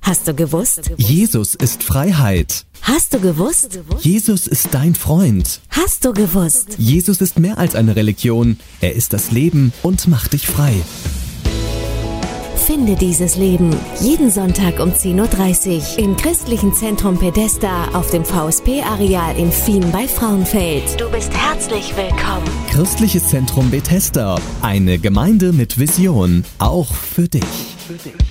Hast du gewusst? Jesus ist Freiheit. Hast du gewusst? Jesus ist dein Freund. Hast du gewusst? Jesus ist mehr als eine Religion. Er ist das Leben und macht dich frei. Finde dieses Leben jeden Sonntag um 10:30 Uhr im Christlichen Zentrum Pedesta auf dem VSP-Areal in Fien bei Frauenfeld. Du bist herzlich willkommen. Christliches Zentrum Bethesda. Eine Gemeinde mit Vision. Auch für dich.